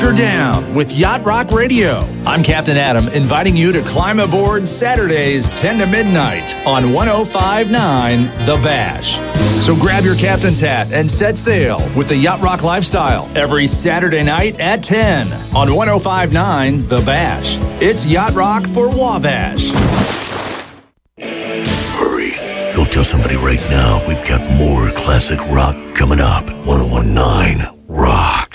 Anchor down with Yacht Rock Radio. I'm Captain Adam, inviting you to climb aboard Saturdays 10 to midnight on 105.9 The Bash. So grab your captain's hat and set sail with the Yacht Rock lifestyle every Saturday night at 10 on 105.9 The Bash. It's Yacht Rock for Wabash. Hurry. Go tell somebody right now we've got more classic rock coming up. 101.9